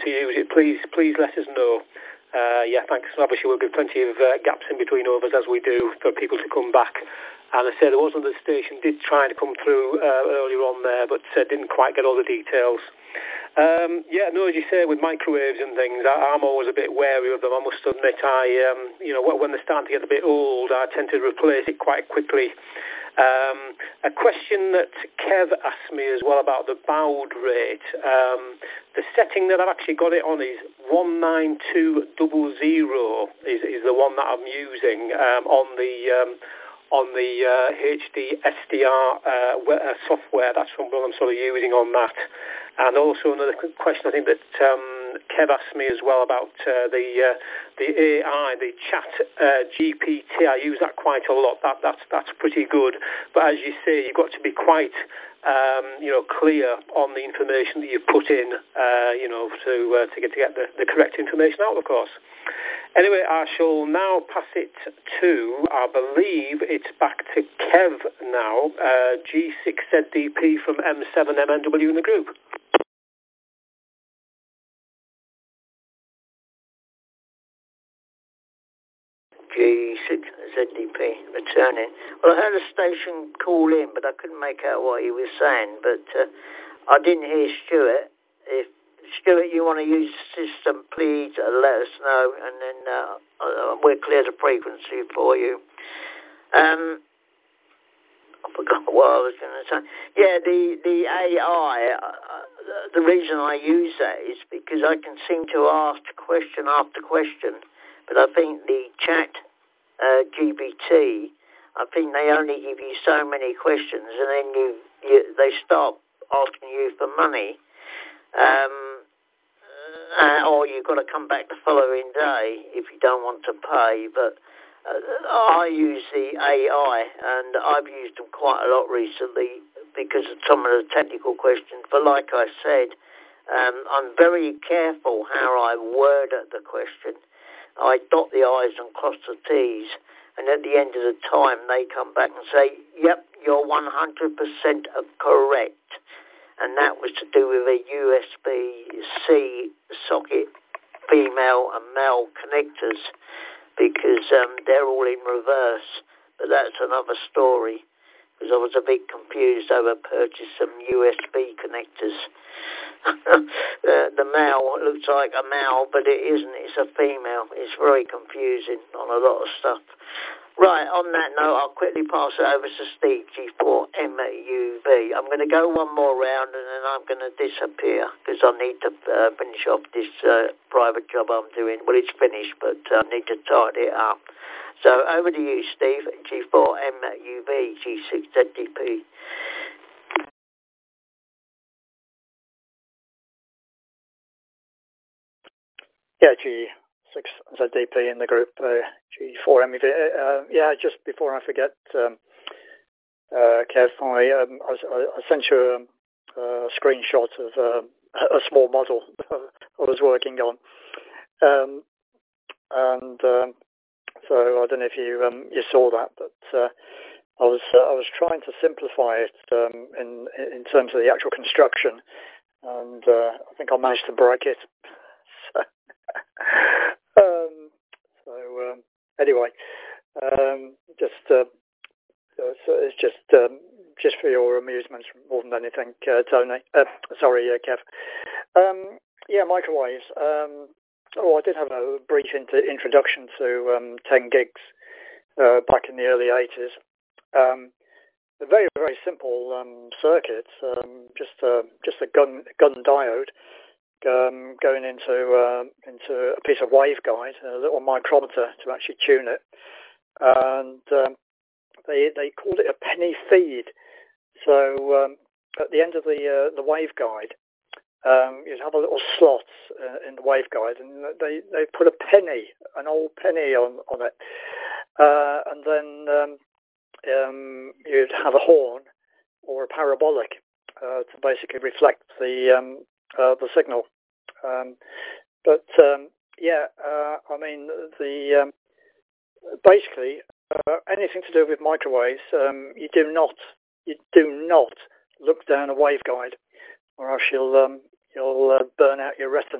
to use it, please let us know. Thanks. Obviously, we'll give plenty of gaps in between overs as we do for people to come back. And I say there was another station did try to come through earlier on there, but didn't quite get all the details. As you say, with microwaves and things, I'm always a bit wary of them. I must admit, when they're starting to get a bit old, I tend to replace it quite quickly. A question that Kev asked me as well about the baud rate. The setting that I've actually got it on is 19200 is the one that I'm using on the HD SDR software. That's what I'm sort of using on that. And also another question I think that Kev asked me as well about the AI, the chat GPT. I use that quite a lot. That's pretty good. But as you say, you've got to be quite clear on the information that you put in, to get the correct information out, of course. Anyway, I shall now pass it to, I believe it's back to Kev now, G6ZDP from M7MNW in the group. G6ZDP returning. Well, I heard a station call in, but I couldn't make out what he was saying. But I didn't hear Stuart. If Stuart, you want to use the system, please let us know, and then we'll clear the frequency for you. I forgot what I was going to say. Yeah, the AI, the reason I use that is because I can seem to ask question after question, but I think the chat GPT, I think they only give you so many questions, and then they start asking you for money. Or you've got to come back the following day if you don't want to pay. But I use the AI, and I've used them quite a lot recently because of some of the technical questions. But like I said, I'm very careful how I word the question. I dot the I's and cross the T's, and at the end of the time, they come back and say, yep, you're 100% correct. And that was to do with a USB-C socket, female and male connectors, because they're all in reverse. But that's another story, because I was a bit confused over purchasing some USB connectors. The male looks like a male, but it isn't. It's a female. It's very confusing on a lot of stuff. Right, on that note, I'll quickly pass it over to Steve, G4MUV. I'm going to go one more round and then I'm going to disappear because I need to finish off this private job I'm doing. Well, it's finished, but I need to tidy it up. So over to you, Steve, G4MUV, G6ZDP. Yeah, G6ZDP in the group, G4MUV. Just before I forget, Kev, I sent you a screenshot of a small model I was working on, so I don't know if you saw that, but I was trying to simplify it in terms of the actual construction, and I think I managed to break it. Anyway, it's just for your amusement more than anything, Tony. Kev. Microwaves. I did have a brief introduction to 10 gigs back in the early 80s. A very, very simple circuit, just a gun diode. Going into a piece of waveguide, a little micrometer to actually tune it, and they called it a penny feed. So at the end of the waveguide, you'd have a little slot in the waveguide, and they put a penny, an old penny on it, and then you'd have a horn or a parabolic to basically reflect the signal. Basically anything to do with microwaves, you do not look down a waveguide, or else you'll burn out your retina.